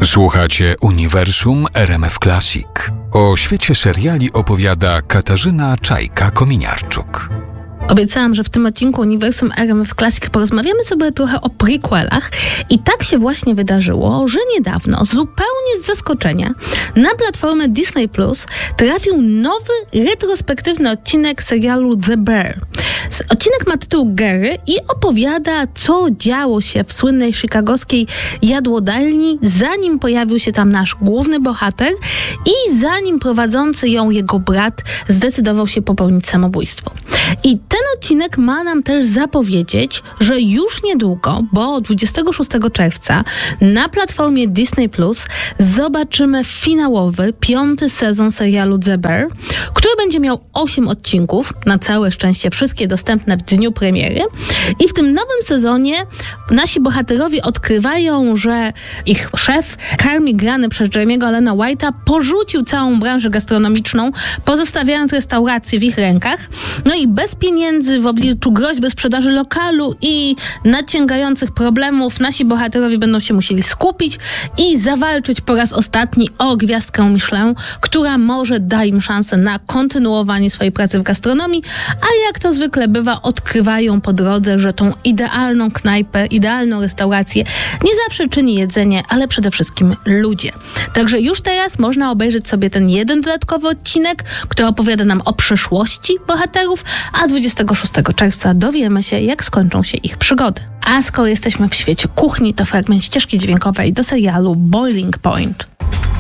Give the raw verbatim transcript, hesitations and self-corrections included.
Słuchacie Uniwersum R M F Classic. O świecie seriali opowiada Katarzyna Czajka-Kominiarczuk. Obiecałam, że w tym odcinku Uniwersum R M F Classic porozmawiamy sobie trochę o prequelach i tak się właśnie wydarzyło, że niedawno, zupełnie z zaskoczenia, na platformę Disney Plus trafił nowy, retrospektywny odcinek serialu The Bear. Odcinek ma tytuł Gary i opowiada, co działo się w słynnej chicagowskiej jadłodalni, zanim pojawił się tam nasz główny bohater i zanim prowadzący ją jego brat zdecydował się popełnić samobójstwo. I ten odcinek ma nam też zapowiedzieć, że już niedługo, bo dwudziestego szóstego czerwca na platformie Disney Plus zobaczymy finałowy, piąty sezon serialu The Bear, który będzie miał osiem odcinków, na całe szczęście wszystkie dostępne w dniu premiery. I w tym nowym sezonie nasi bohaterowie odkrywają, że ich szef, Carmi, grany przez Jeremiego Allena White'a, porzucił całą branżę gastronomiczną, pozostawiając restaurację w ich rękach. No i bez pieniędzy, w obliczu groźby sprzedaży lokalu i nadciągających problemów, nasi bohaterowie będą się musieli skupić i zawalczyć po raz ostatni o gwiazdkę Michelin, która może da im szansę na kontynuowanie swojej pracy w gastronomii, a jak to zwykle bywa, odkrywają po drodze, że tą idealną knajpę, idealną restaurację nie zawsze czyni jedzenie, ale przede wszystkim ludzie. Także już teraz można obejrzeć sobie ten jeden dodatkowy odcinek, który opowiada nam o przeszłości bohaterów, a dwudziestego szóstego czerwca dowiemy się, jak skończą się ich przygody. A skoro jesteśmy w świecie kuchni, to fragment ścieżki dźwiękowej do serialu Boiling Point.